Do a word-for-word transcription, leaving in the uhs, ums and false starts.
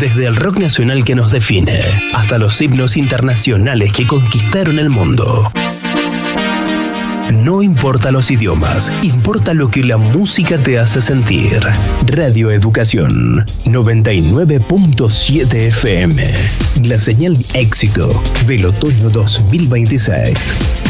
Desde el rock nacional que nos define, hasta los himnos internacionales que conquistaron el mundo. No importa los idiomas, importa lo que la música te hace sentir. Radio Educación noventa y nueve punto siete F M. La señal éxito del otoño dos mil veintiséis.